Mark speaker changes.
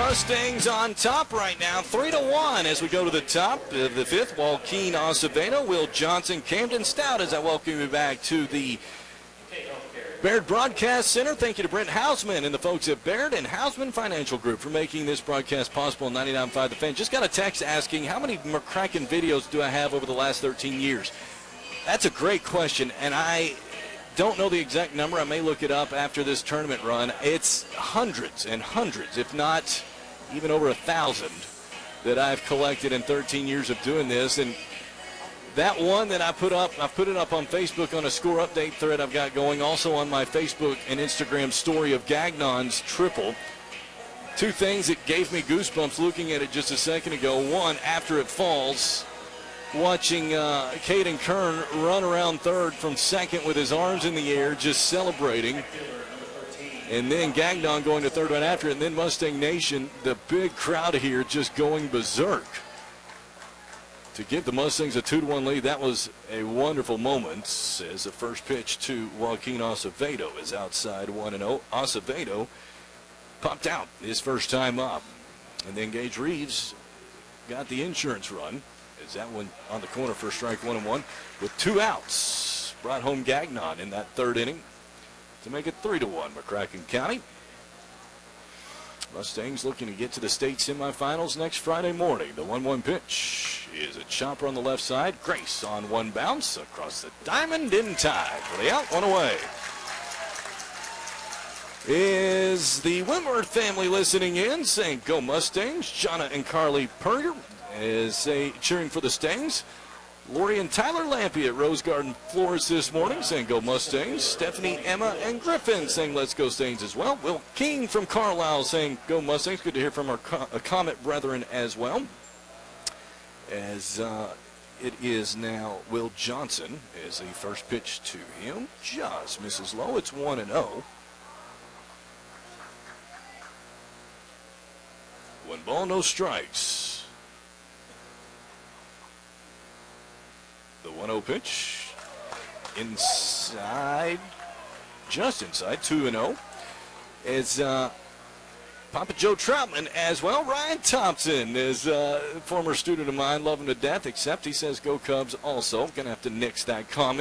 Speaker 1: Mustangs on top right now, 3-1 as we go to the top of the fifth. Joaquin Acevedo, Will Johnson, Camden Stout, as I welcome you back to the Baird Broadcast Center. Thank you to Brent Hausman and the folks at Baird and Hausman Financial Group for making this broadcast possible on 99.5 The Fan. Just got a text asking, how many McCracken videos do I have over the last 13 years? That's a great question, and I don't know the exact number. I may look it up after this tournament run. It's hundreds and hundreds, if not even over 1,000, that I've collected in 13 years of doing this. And that one that I put up, I put it up on Facebook on a score update thread I've got going, also on my Facebook and Instagram story of Gagnon's triple. Two things that gave me goosebumps looking at it just a second ago. One, after it falls, watching Caden Kern run around third from second with his arms in the air, just celebrating. And then Gagnon going to third right after it. And then Mustang Nation, the big crowd here just going berserk to give the Mustangs a 2-1 lead. That was a wonderful moment as the first pitch to Joaquin Acevedo is outside 1-0. Acevedo popped out his first time up. And then Gage Reeves got the insurance run. Is that one on the corner for strike 1-1 with 2 outs. Brought home Gagnon in that third inning to make it 3-1 McCracken County. Mustangs looking to get to the state semifinals next Friday morning. The 1-1 pitch is a chopper on the left side. Grace on one bounce across the diamond in time for the out, one away. Is the Wentworth family listening in, saying go Mustangs? Jonna and Carly Purger is cheering for the Stangs. Lori and Tyler Lampy at Rose Garden Floors this morning saying go Mustangs. Stephanie, Emma, and Griffin saying let's go Stangs as well. Will King from Carlisle saying go Mustangs. Good to hear from our Comet brethren as well. As it is now Will Johnson as the first pitch to him. Just misses low. It's 1-0. 1 ball, no strikes. The 1-0 pitch inside, just inside, 2-0. It's Papa Joe Troutman as well. Ryan Thompson is a former student of mine, love him to death, except he says go Cubs also. Going to have to nix that comment.